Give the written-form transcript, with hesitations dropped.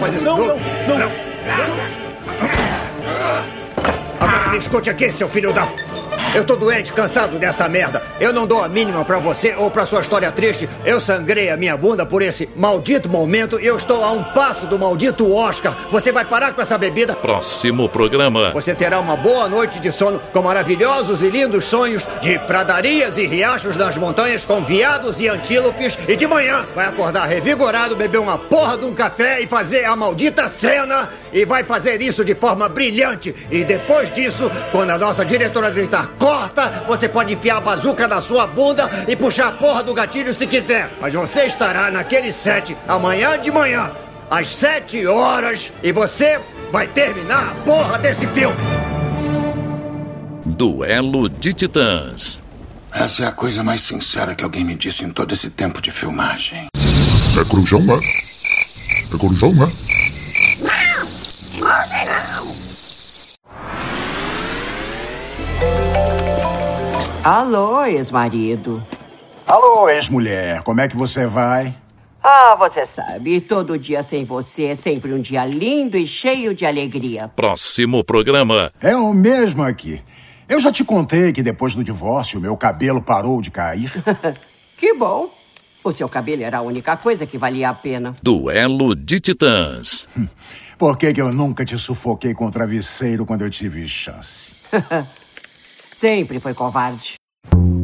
faz esse jogo. Não. Agora me escute aqui, seu filho da... Eu tô doente, cansado dessa merda. Eu não dou a mínima pra você ou pra sua história triste. Eu sangrei a minha bunda por esse maldito momento e eu estou a um passo do maldito Oscar. Você vai parar com essa bebida? Próximo programa. Você terá uma boa noite de sono com maravilhosos e lindos sonhos de pradarias e riachos nas montanhas com veados e antílopes. E de manhã vai acordar revigorado, beber uma porra de um café e fazer a maldita cena. E vai fazer isso de forma brilhante. E depois disso, quando a nossa diretora gritar corta, você pode enfiar a bazuca na sua bunda e puxar a porra do gatilho se quiser. Mas você estará naquele set amanhã de manhã, às 7 horas, e você vai terminar a porra desse filme. Duelo de Titãs. Essa é a coisa mais sincera que alguém me disse em todo esse tempo de filmagem. É corujão, né? É corujão, né? Você não. Alô, ex-marido. Alô, ex-mulher. Como é que você vai? Ah, você sabe, todo dia sem você é sempre um dia lindo e cheio de alegria. Próximo programa. É o mesmo aqui. Eu já te contei que depois do divórcio, meu cabelo parou de cair. Que bom. O seu cabelo era a única coisa que valia a pena. Duelo de Titãs. Por que eu nunca te sufoquei com o travesseiro quando eu tive chance? Sempre foi covarde.